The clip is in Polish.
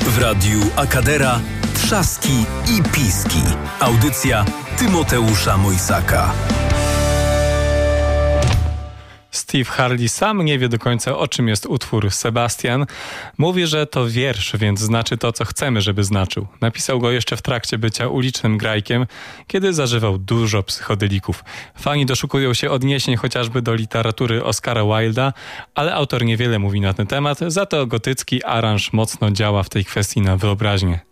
W radiu Akadera Trzaski i Piski. Audycja Tymoteusza Mojsaka. Steve Harley sam nie wie do końca, o czym jest utwór Sebastian. Mówi, że to wiersz, więc znaczy to, co chcemy, żeby znaczył. Napisał go jeszcze w trakcie bycia ulicznym grajkiem, kiedy zażywał dużo psychodelików. Fani doszukują się odniesień chociażby do literatury Oscara Wilda, ale autor niewiele mówi na ten temat, za to gotycki aranż mocno działa w tej kwestii na wyobraźnię.